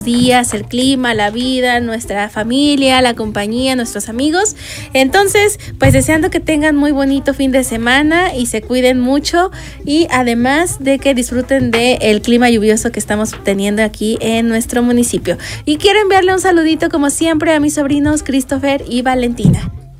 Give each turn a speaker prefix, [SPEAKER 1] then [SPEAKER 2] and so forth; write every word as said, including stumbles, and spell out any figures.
[SPEAKER 1] días, el clima, la vida, nuestra familia, la compañía, nuestros amigos. Entonces, pues deseando que tengan muy bonito fin de semana y se cuiden mucho, y además de que disfruten del clima lluvioso que estamos teniendo aquí en nuestro municipio. Y quiero enviarle un saludito como siempre a mis sobrinos Christopher y Valentina.